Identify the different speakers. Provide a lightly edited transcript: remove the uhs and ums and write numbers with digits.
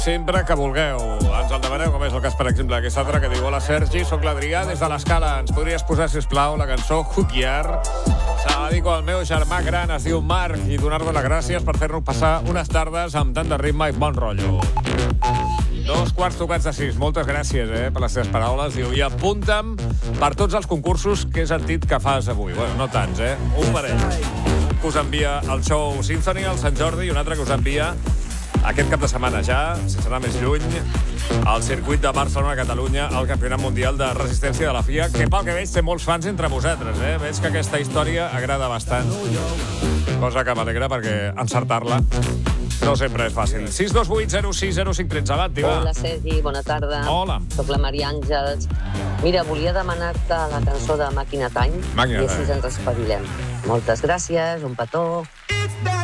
Speaker 1: Sempre que vulgueu. Ens el demaneu, com és el cas, per exemple, aquesta altra que diu: hola, Sergi, sóc l'Adrià des de l'Escala. Ens podries posar, sisplau, la cançó Hookyard? Se la dedico al meu germà gran, es diu Marc, i donar-nos les gràcies per fer-nos passar unes tardes amb tant de ritme i bon rotllo. 5:15. Moltes gràcies, per les teves paraules. Diu, i apunta'm per tots els concursos que he sentit que fas avui. Bueno, no tants, un parell. Un que us envia el show Symphony al Sant Jordi i un altre que us envia aquest cap de setmana ja, sense anar més lluny, al circuit de Barcelona-Catalunya, al Campionat Mundial de Resistència de la FIA, que pel que veig té molts fans entre vosaltres, Veig que aquesta història agrada bastant, cosa que m'alegra perquè encertar-la no sempre és fàcil. 628 06 05 13, va, activa.
Speaker 2: Hola, Sergi, bona tarda.
Speaker 1: Hola.
Speaker 2: Soc la Maria Àngels. Mira, volia demanar-te la cançó de Màquina Time i així ens espavilem. Moltes gràcies, un petó.